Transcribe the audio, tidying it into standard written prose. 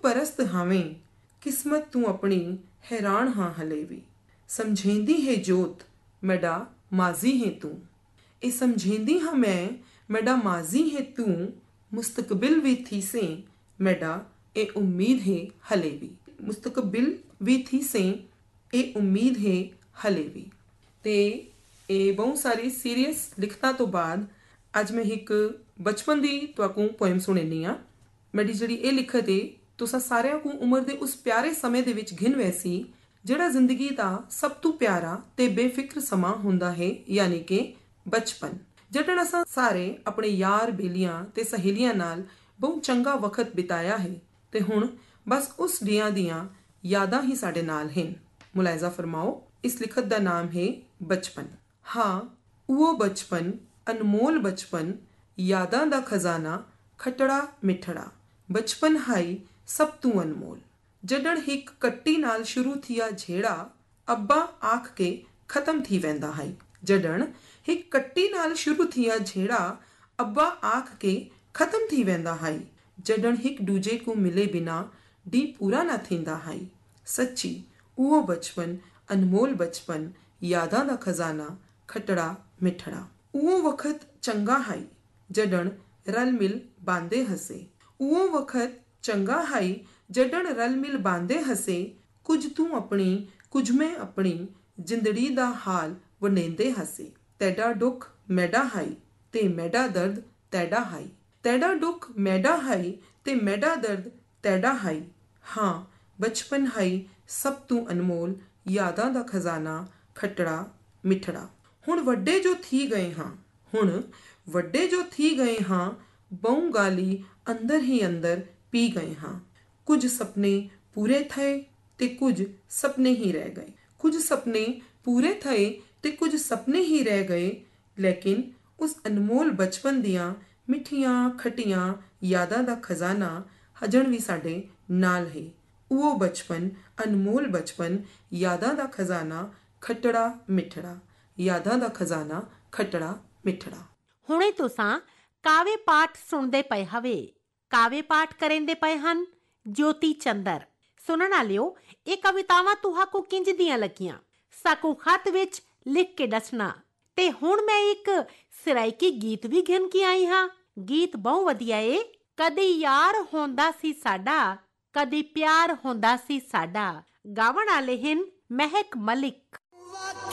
परस्त हावें, किस्मत तू अपनी हैरान हाँ हले भी। समझेंदी है जोत मैडा माजी है तू। ए समझेंदी हाँ मैडा माजी है तू। मुस्तकबिल भी थी से मैडा ए उम्मीद है हले भी। मुस्तकबिल भी थी से ए उम्मीद है हले भी। ते ਇਹ ਬਹੁਤ ਸਾਰੀ ਸੀਰੀਅਸ ਲਿਖਤਾਂ ਤੋਂ ਬਾਅਦ ਅੱਜ ਮੈਂ ਇੱਕ ਬਚਪਨ ਦੀ ਤੁਹਾਨੂੰ ਪੋਇਮ ਸੁਣਾਉਂਦੀ ਹਾਂ। ਮੇਰੀ ਜਿਹੜੀ ਇਹ ਲਿਖਤ ਹੈ ਤੁਸੀਂ ਸਾਰਿਆਂ ਨੂੰ ਉਮਰ ਦੇ ਉਸ ਪਿਆਰੇ ਸਮੇਂ ਦੇ ਵਿੱਚ ਗਿਣ ਵੈਸੀ ਜਿਹੜਾ ਜ਼ਿੰਦਗੀ ਦਾ ਸਭ ਤੋਂ ਪਿਆਰਾ ਤੇ ਬੇਫਿਕਰ ਸਮਾਂ ਹੁੰਦਾ ਹੈ, ਯਾਨੀ ਕਿ ਬਚਪਨ। ਜਦੋਂ ਅਸਾਂ ਸਾਰੇ ਆਪਣੇ ਯਾਰ ਬੇਲੀਆਂ ਤੇ ਸਹੇਲੀਆਂ ਨਾਲ ਬਹੁਤ ਚੰਗਾ ਵਕਤ ਬਿਤਾਇਆ ਹੈ ਤੇ ਹੁਣ ਬਸ ਉਸ ਦੀਆਂ ਯਾਦਾਂ ਹੀ ਸਾਡੇ ਨਾਲ ਹਨ। ਮੁਲਾਇਜ਼ਾ ਫਰਮਾਓ। ਇਸ ਲਿਖਤ ਦਾ ਨਾਮ ਹੈ ਬਚਪਨ। हाँ वो बचपन, अनमोल बचपन, यादां दा खजाना खटड़ा मिठड़ा। बचपन हाई सब तू अनमोल। जडण हिक कट्टी नाल शुरू थिया झेड़ा, अब्बा आख के खत्म थी वेंदा हाई। जडण हिक कट्टी नाल शुरू थिया झेड़ा, अब्बा आख के खत्म थी वेंदा हाई। जडण हिक दूजे को मिले बिना डी पूरा ना थींदा हाई। सच्ची वो बचपन, अनमोल बचपन, यादां दा खजाना खटड़ा मिठड़ा। उहो वक़्त चंगा हाई जडण रल मिल बांदे हसे। उहो वक़्त चंगा हाई जडण रल मिल बांदे हसे। कुछ तू अपनी कुछ मैं अपनी जिंदड़ी दा हाल वंडेंदे हसे। तैडा दुख मैडा हाई ते मैडा दर्द तैडा हाई। तैडा दुख मैडा हाई ते मैडा दर्द तैडा हाई। हाँ बचपन हाई सब तू अनमोल, यादां दा खजाना खटड़ा मिठड़ा। ਹੁਣ ਵੱਡੇ ਜੋ ਥੀ ਗਏ ਹਾਂ, ਹੁਣ ਵੱਡੇ ਜੋ ਥੀ ਗਏ ਹਾਂ, ਬਹੁ ਗਾਲੀ ਅੰਦਰ ਹੀ ਅੰਦਰ ਪੀ ਗਏ ਹਾਂ। ਕੁਝ ਸੁਪਨੇ ਪੂਰੇ ਥਏ ਤੇ ਕੁਝ ਸੁਪਨੇ ਹੀ ਰਹਿ ਗਏ। ਕੁਝ ਸੁਪਨੇ ਪੂਰੇ ਥਏ ਤੇ ਕੁਝ ਸੁਪਨੇ ਹੀ ਰਹਿ ਗਏ, ਲੇਕਿਨ ਉਸ ਅਨਮੋਲ ਬਚਪਨ ਦੀਆਂ ਮਿੱਠੀਆਂ ਖੱਟੀਆਂ ਯਾਦਾਂ ਦਾ ਖਜ਼ਾਨਾ ਹਜਣ ਵੀ ਸਾਡੇ ਨਾਲ ਹੈ। ਉਹ ਬਚਪਨ, ਅਨਮੋਲ ਬਚਪਨ, ਯਾਦਾਂ ਦਾ ਖਜ਼ਾਨਾ ਖੱਟੜਾ ਮਿੱਠੜਾ। ਯਾਦਾਂ ਦਾ ਖਜ਼ਾਨਾ ਖੱਟੜਾ ਮਿੱਠੜਾ। ਹੁਣੇ ਤੁਸਾਂ ਕਾਵੇ ਪਾਠ ਸੁਣਦੇ ਪਏ ਹਵੇ। ਕਾਵੇ ਪਾਠ ਕਰਿੰਦੇ ਪਏ ਹਨ ਜੋਤੀ ਚੰਦਰ। ਸੁਣਨ ਵਾਲਿਓ, ਇਹ ਕਵਿਤਾਵਾਂ ਤੁਹਾਕੂ ਕਿੰਜ ਦੀਆਂ ਲੱਗੀਆਂ ਸਾਕੂ ਖਤ ਵਿੱਚ ਲਿਖ ਕੇ ਦੱਸਣਾ। ਤੇ ਹੁਣ ਮੈਂ ਇੱਕ ਸਰਾਇਕੀ ਗੀਤ ਵੀ ਗਿਣ ਕੇ ਆਈ ਹਾਂ। ਗੀਤ ਬਹੁਤ ਵਧੀਆ ਏ। ਕਦੀ ਯਾਰ ਹੁੰਦਾ ਸੀ ਸਾਡਾ, ਕਦੀ ਪਿਆਰ ਹੁੰਦਾ ਸੀ ਸਾਡਾ। ਗਾਵਣ ਵਾਲੇ ਹਨ ਮਹਿਕ ਮਲਿਕ।